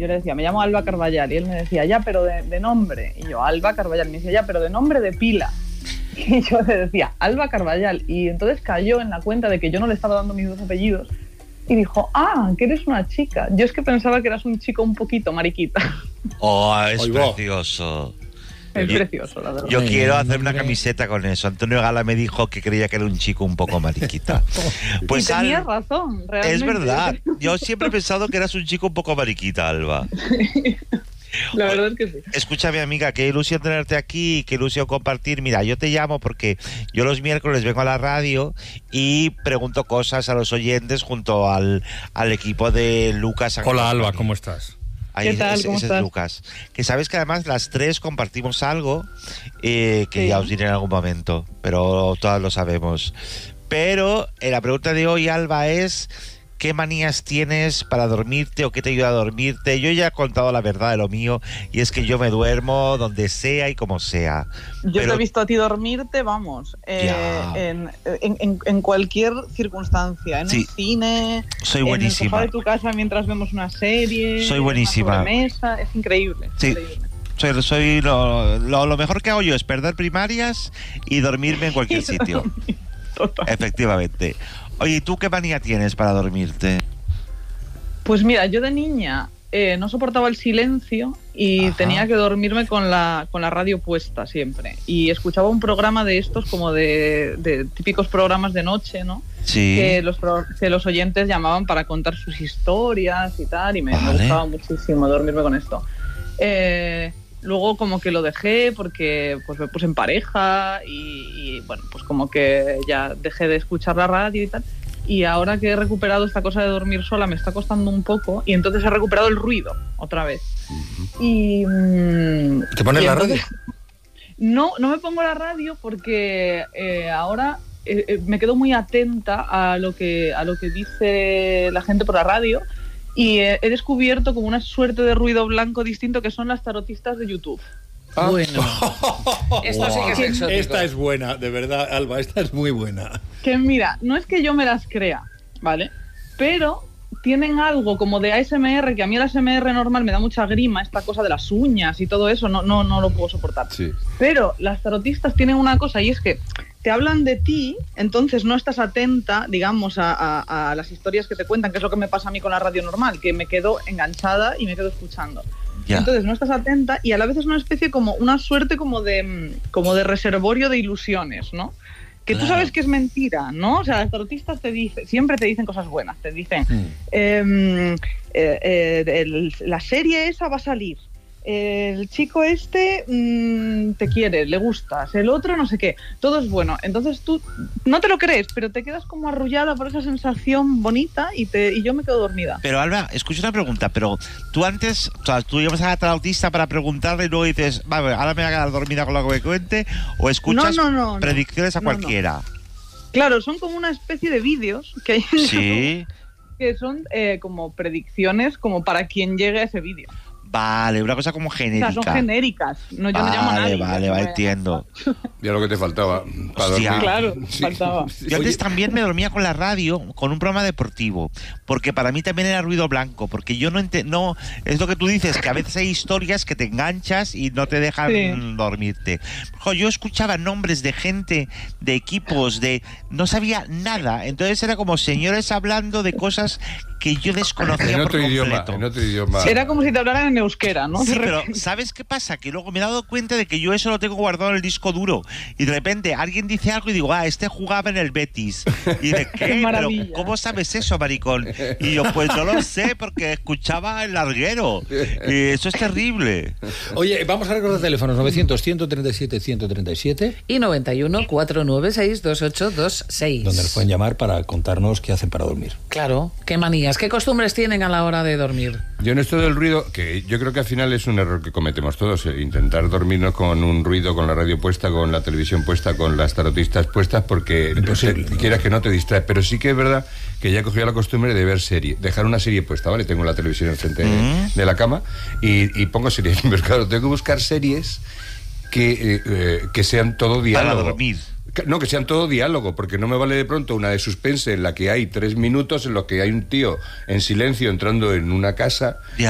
yo le decía, me llamo Alba Carballal, y él me decía, ya, pero de nombre. Y yo, Alba Carballal. Y me decía, ya, pero de nombre de pila. Y yo le decía, Alba Carballal. Y entonces cayó en la cuenta de que yo no le estaba dando mis dos apellidos. Y dijo, que eres una chica. Yo es que pensaba que eras un chico un poquito mariquita. Es precioso. Es precioso, la verdad. Yo quiero hacer una camiseta con eso. Antonio Gala me dijo que creía que era un chico un poco mariquita. Pues y tenías razón, realmente. Es verdad. Yo siempre he pensado que eras un chico un poco mariquita, Alba. La verdad es que sí. Escucha, mi amiga, qué ilusión tenerte aquí, qué ilusión compartir. Mira, yo te llamo porque yo los miércoles vengo a la radio y pregunto cosas a los oyentes junto al equipo de Lucas. Hola, Alba, ¿cómo estás? ¿Qué tal? ¿Cómo estás? Es Lucas. Que sabes que además las tres compartimos algo que ya os diré en algún momento, pero todas lo sabemos. Pero la pregunta de hoy, Alba, es ¿qué manías tienes para dormirte o qué te ayuda a dormirte? Yo ya he contado la verdad de lo mío y es que yo me duermo donde sea y como sea. Yo te he visto a ti dormirte, vamos, en cualquier circunstancia, en un cine, soy buenísima. En el sofá de tu casa mientras vemos una serie, soy buenísima. En una sobremesa, es increíble. Sí. Increíble. Soy lo mejor que hago yo es perder primarias y dormirme en cualquier sitio. Total. Efectivamente. Oye, ¿y tú qué manía tienes para dormirte? Pues mira, yo de niña no soportaba el silencio y tenía que dormirme con la radio puesta siempre. Y escuchaba un programa de estos como de típicos programas de noche, ¿no? Sí. Que los oyentes llamaban para contar sus historias y tal, y me gustaba muchísimo dormirme con esto. Luego como que lo dejé porque pues me puse en pareja y bueno, pues como que ya dejé de escuchar la radio y tal. Y ahora que he recuperado esta cosa de dormir sola me está costando un poco y entonces he recuperado el ruido otra vez. Y ¿te pones la radio? No me pongo la radio porque ahora me quedo muy atenta a lo que dice la gente por la radio. Y he descubierto como una suerte de ruido blanco distinto que son las tarotistas de YouTube. Bueno, esto sí que es exótico. Esta es buena, de verdad, Alba, esta es muy buena. Que mira, no es que yo me las crea, ¿vale? Pero tienen algo como de ASMR, que a mí el ASMR normal me da mucha grima, esta cosa de las uñas y todo eso, no lo puedo soportar. Sí. Pero las tarotistas tienen una cosa y es que te hablan de ti, entonces no estás atenta, digamos, a las historias que te cuentan, que es lo que me pasa a mí con la radio normal, que me quedo enganchada y me quedo escuchando. Ya. Entonces no estás atenta y a la vez es una especie como, una suerte como de reservorio de ilusiones, ¿no? Que tú sabes que es mentira, ¿no? O sea, las tarotistas siempre te dicen cosas buenas, te dicen, la serie esa va a salir, el chico este te quiere, le gustas, el otro no sé qué, todo es bueno. Entonces tú no te lo crees, pero te quedas como arrullada por esa sensación bonita y yo me quedo dormida. Pero Alba, escucha una pregunta, pero tú antes, o sea, tú llevas a la tautista para preguntarle y luego dices, vale, ahora me voy a quedar dormida con lo que me cuente, o escuchas predicciones a cualquiera. No. Claro, son como una especie de vídeos que hay en YouTube, que son como predicciones como para quien llegue a ese vídeo. Vale, una cosa como genérica. O sea, son genéricas. No, yo no llamo a nadie. Vale, entiendo. Ya lo que te faltaba para dormir. Claro, faltaba. Yo antes también me dormía con la radio, con un programa deportivo, porque para mí también era ruido blanco, porque yo no es lo que tú dices, que a veces hay historias que te enganchas y no te dejan dormirte. Yo escuchaba nombres de gente, de equipos, no sabía nada, entonces era como señores hablando de cosas que yo desconocía en por completo. En otro idioma. Sí. Era como si te hablaran en euskera, ¿no? Sí, pero ¿sabes qué pasa? Que luego me he dado cuenta de que yo eso lo tengo guardado en el disco duro y de repente alguien dice algo y digo, este jugaba en el Betis. Y de ¿qué? Pero ¿cómo sabes eso, maricón? Y yo, pues no lo sé porque escuchaba el larguero. Y eso es terrible. Oye, vamos a recordar teléfonos 900-137-137 y 91-496-2826. Donde nos pueden llamar para contarnos qué hacen para dormir. Claro, qué manías, qué costumbres tienen a la hora de dormir. Yo en esto del ruido, que yo creo que al final es un error que cometemos todos, intentar dormirnos con un ruido, con la radio puesta, con la televisión puesta, con las tarotistas puestas, porque quieras que no te distrae. Pero sí que es verdad que ya he cogido la costumbre de ver serie, dejar una serie puesta, ¿vale? Tengo la televisión enfrente de la cama y pongo series. Pero claro, tengo que buscar series que sean todo diálogo. Para dormir. No, que sean todo diálogo, porque no me vale de pronto una de suspense en la que hay 3 minutos en los que hay un tío en silencio entrando en una casa